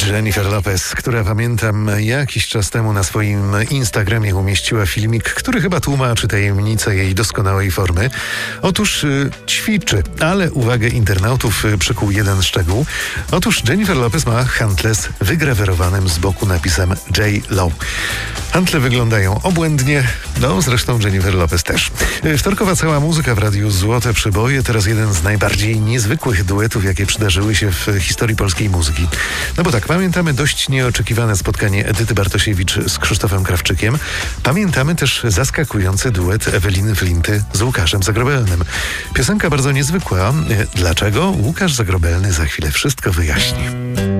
Jennifer Lopez, która pamiętam jakiś czas temu na swoim Instagramie umieściła filmik, który chyba tłumaczy tajemnicę jej doskonałej formy. Otóż ćwiczy, ale uwagę internautów przykuł jeden szczegół. Otóż Jennifer Lopez ma hantle z wygrawerowanym z boku napisem J.Lo. Hantle wyglądają obłędnie, zresztą Jennifer Lopez też. Wtorkowa cała muzyka w radiu Złote Przyboje, teraz jeden z najbardziej niezwykłych duetów, jakie przydarzyły się w historii polskiej muzyki. Bo tak, pamiętamy dość nieoczekiwane spotkanie Edyty Bartosiewicz z Krzysztofem Krawczykiem. Pamiętamy też zaskakujący duet Eweliny Flinty z Łukaszem Zagrobelnym. Piosenka bardzo niezwykła. Dlaczego? Łukasz Zagrobelny za chwilę wszystko wyjaśni.